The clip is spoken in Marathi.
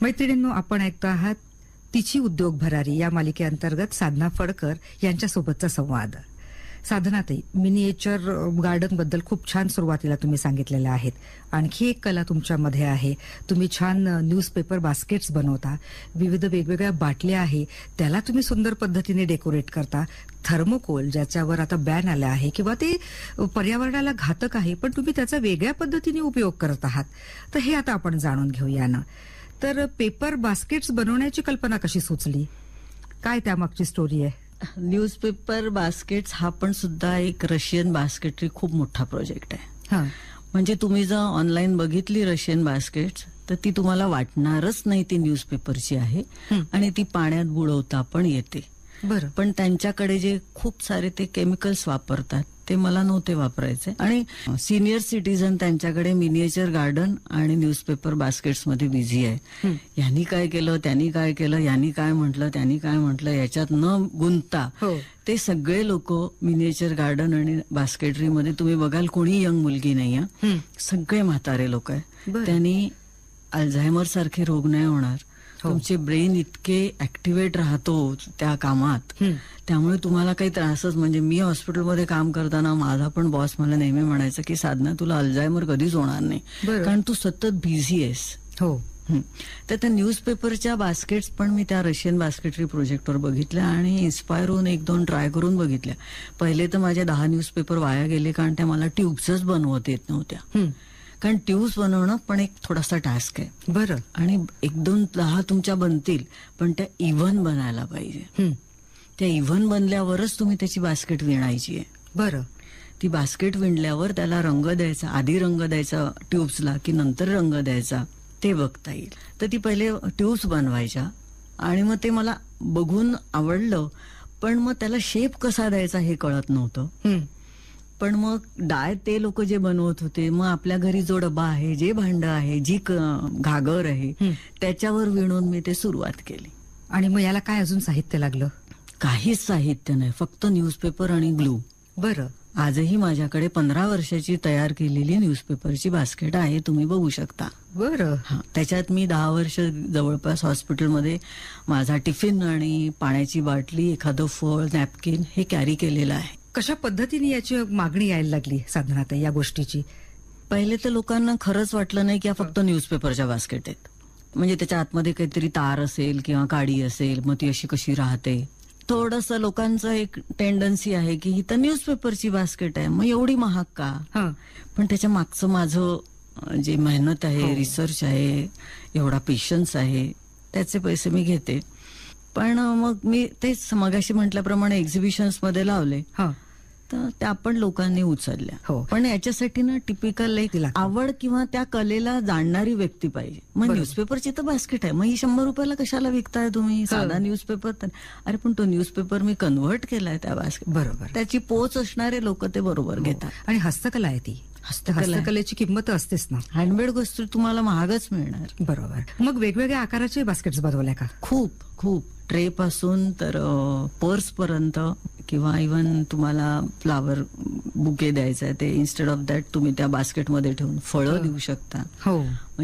मैत्रिणींनो, आपण ऐकतो आहात तिची उद्योग भरारी या मालिकेअंतर्गत साधना फडकर यांच्यासोबतचा संवाद. साधनाताई, मिनिएचर गार्डन बद्दल खूप छान सुरुवातीला तुम्ही सांगितलेलं आहेत. आणखी एक कला तुमच्यामध्ये आहे. तुम्ही छान न्यूजपेपर बास्केट्स बनवता. विविध वेगवेगळ्या बाटल्या आहे त्याला तुम्ही सुंदर पद्धतीने डेकोरेट करता. थर्मोकोल ज्याच्यावर आता बॅन आला आहे किंवा ते पर्यावरणाला घातक आहे, पण तुम्ही त्याचा वेगळ्या पद्धतीने उपयोग करत आहात. तर हे आता आपण जाणून घेऊया ना. तर पेपर बास्केट्स बनवण्याची कल्पना कशी सुचली? काय त्यामागची स्टोरी आहे? न्यूजपेपर बास्केट्स हा पण सुद्धा एक रशियन बास्केटरी खूप मोठा प्रोजेक्ट आहे. म्हणजे तुम्ही जर ऑनलाईन बघितली रशियन बास्केट्स तर ती तुम्हाला वाटणारच नाही ती न्यूजपेपरची आहे आणि ती पाण्यात बुडवता पण येते. बरं. पण त्यांच्याकडे जे खूप सारे ते केमिकल्स वापरतात ते मला नव्हते वापरायचे. आणि सिनियर सिटीजन त्यांच्याकडे मिनिएचर गार्डन आणि न्यूजपेपर बास्केट्स मध्ये बिझी आहे. यांनी काय केलं, त्यांनी काय केलं, यांनी काय म्हटलं, त्यांनी काय म्हटलं, याच्यात न गुंतता ते सगळे लोक मिनिएचर गार्डन आणि बास्केटरी मध्ये तुम्ही बघाल कोणी यंग मुलगी नाही आहे, सगळे म्हातारे लोक आहे. त्यांनी अल्झायमर सारखे रोग नाही होणार. तुमचे ब्रेन इतके ऍक्टिव्हेट राहतो त्या कामात, त्यामुळे तुम्हाला काही त्रासच. म्हणजे मी हॉस्पिटलमध्ये काम करताना माझा पण बॉस मला नेहमी म्हणायचं की साधना, तुला अल्झायमर कधीच होणार नाही कारण तू सतत बिझी आहेस. हो. तर त्या न्यूजपेपरच्या बास्केट्स पण मी त्या रशियन बास्केटरी प्रोजेक्टवर बघितल्या आणि इन्स्पायर होऊन 1-2 ट्राय करून बघितल्या. पहिले तर माझे 10 न्यूजपेपर वाया गेले कारण त्या मला ट्यूब्सच बनवत येत नव्हत्या. कारण ट्यूब्स बनवणं पण एक थोडासा टास्क आहे. बरं. आणि 1-2-10 तुमच्या बनतील पण त्या इव्हन बनायला पाहिजे. त्या इव्हन बनल्यावरच तुम्ही त्याची बास्केट विणायची आहे. बरं. ती बास्केट विणल्यावर त्याला रंग द्यायचा, आधी रंग द्यायचा ट्यूब्सला की नंतर रंग द्यायचा ते बघता येईल. तर ती पहिले ट्यूब्स बनवायच्या आणि मग ते मला बघून आवडलं, पण मग त्याला शेप कसा द्यायचा हे कळत नव्हतं. पण मग डाय ते लोक जे बनवत होते, मग आपल्या घरी जो डबा आहे, जे भांडं आहे, जी घागर आहे त्याच्यावर विणून मी ते सुरुवात केली. आणि मग याला काय अजून साहित्य लागलं? काहीच साहित्य नाही, फक्त न्यूजपेपर आणि ग्लू. बरं. आजही माझ्याकडे 15 वर्षाची तयार केलेली न्यूजपेपरची बास्केट आहे, तुम्ही बघू शकता. बरं. त्याच्यात मी 10 वर्ष जवळपास हॉस्पिटलमध्ये माझा टिफिन आणि पाण्याची बाटली, एखादं फळ, नॅपकिन हे कॅरी केलेलं आहे. कशा पद्धतीने याची मागणी यायला लागली साधनाताई या गोष्टीची? पहिले तर लोकांना खरंच वाटलं नाही की फक्त न्यूजपेपरच्या बास्केट आहेत. म्हणजे त्याच्या आतमध्ये काहीतरी तार असेल किंवा काडी असेल, मग ती अशी कशी राहते. थोडंसं लोकांचं एक टेंडन्सी आहे की ही तर न्यूजपेपरची बास्केट आहे, मग एवढी महाग का. पण त्याच्या मागचं माझं जे मेहनत आहे, रिसर्च आहे, एवढा पेशन्स आहे, त्याचे पैसे मी घेते. पण मग मी तेच मगाशी म्हटल्याप्रमाणे एक्झिबिशन्स मध्ये लावले तर त्या पण लोकांनी उचलल्या. पण याच्यासाठी ना टिपिकल एक आवड किंवा त्या कलेला जाणणारी व्यक्ती पाहिजे. मग न्यूजपेपरची तर बास्केट आहे, मग ही 100 रुपयाला कशाला विकताय तुम्ही? साधा न्यूजपेपर तर अरे, पण तो न्यूजपेपर मी कन्व्हर्ट केलाय त्या बास्केट. बरोबर. त्याची पोच असणारे लोक ते बरोबर घेतात. आणि हस्तकला आहे ती. हस्तकलेची किंमत असतेच ना. हँडमेड गोष्टी तुम्हाला महागच मिळणार. बरोबर. मग वेगवेगळ्या आकाराचे बास्केट्स बनवल्या का? खूप खूप. ट्रे पासून तर पर्स पर्यंत किंवा इव्हन तुम्हाला फ्लावर बुके द्यायचा आहे ते इन्स्टेड ऑफ दॅट तुम्ही त्या बास्केटमध्ये ठेवून फळं देऊ शकता. हो.